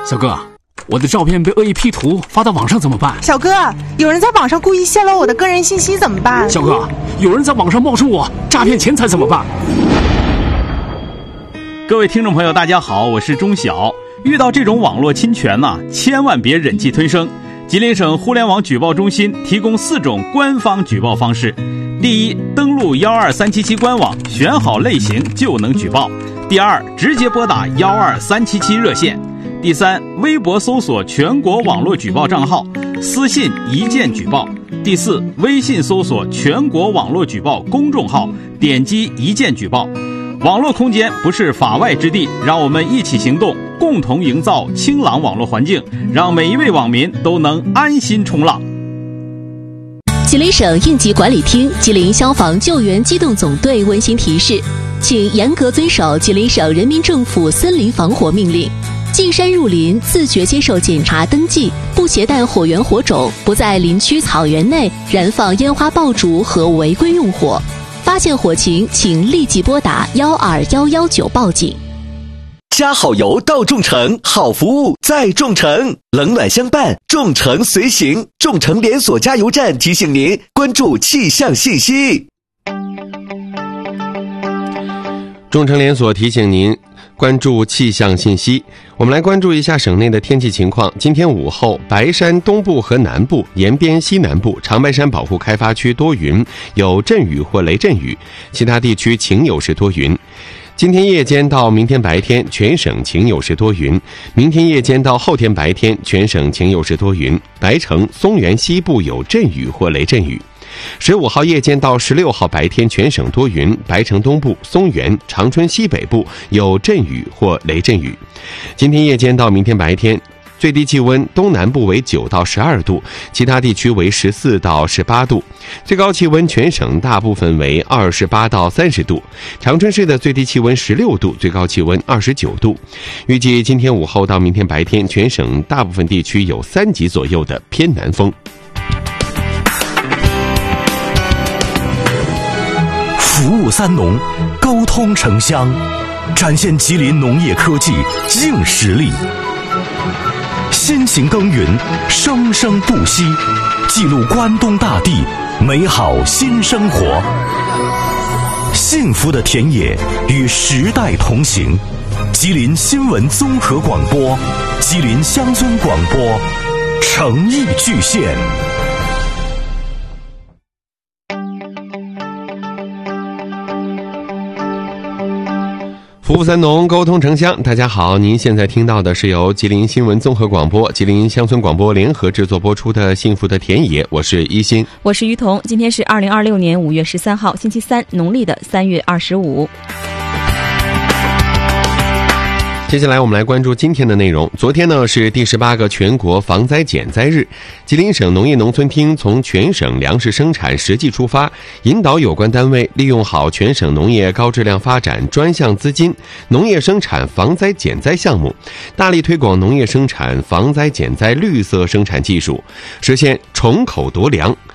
小哥，我的照片被恶意 P 图发到网上怎么办？ 小哥，有人在网上故意泄露我的个人信息怎么办？ 小哥，有人在网上冒充我诈骗钱财怎么办？ 各位听众朋友大家好，我是钟晓。遇到这种网络侵权千万别忍气吞声。吉林省互联网举报中心提供4种官方举报方式。第一，登录12377官网，选好类型就能举报。第二，直接拨打12377热线。第三，微博搜索全国网络举报账号，私信一键举报。第四，微信搜索全国网络举报公众号，点击一键举报。网络空间不是法外之地，让我们一起行动，共同营造清朗网络环境，让每一位网民都能安心冲浪。 吉林省应急管理厅、吉林消防救援机动总队温馨提示，请严格遵守吉林省人民政府森林防火命令。进山入林，自觉接受检查登记，不携带火源火种，不在林区草原内燃放烟花爆竹和违规用火。发现火情，请立即拨打12119报警。 加好油到众诚，好服务在众诚，冷暖相伴，众诚随行。众诚连锁加油站提醒您关注气象信息。 众诚连锁提醒您关注气象信息。我们来关注一下省内的天气情况。今天午后，白山东部和南部、延边西南部、长白山保护开发区多云，有阵雨或雷阵雨，其他地区晴有时多云。今天夜间到明天白天，全省晴有时多云。明天夜间到后天白天，全省晴有时多云。白城、松原西部有阵雨或雷阵雨。15号夜间到16号白天，全省多云，白城东部、松原、长春西北部有阵雨或雷阵雨。今天夜间到明天白天，最低气温东南部为9到12度，其他地区为14到18度。最高气温全省大部分为28到30度。长春市的最低气温16度，最高气温29度。预计今天午后到明天白天，全省大部分地区有3级左右的偏南风。 服务三农，沟通城乡，展现吉林农业科技硬实力。辛勤耕耘，生生不息，记录关东大地美好新生活。幸福的田野与时代同行。吉林新闻综合广播，吉林乡村广播，诚意巨献。 服务三农，沟通城乡。大家好，您现在听到的是由吉林新闻综合广播、吉林乡村广播联合制作播出的《幸福的田野》，我是一心， 我是于彤。今天是2026年5月13号，星期三，农历的3月25。 接下来我们来关注今天的内容。昨天呢是第18个全国防灾减灾日，吉林省农业农村厅从全省粮食生产实际出发，引导有关单位利用好全省农业高质量发展专项资金、农业生产防灾减灾项目，大力推广农业生产防灾减灾绿色生产技术，实现重口夺粮。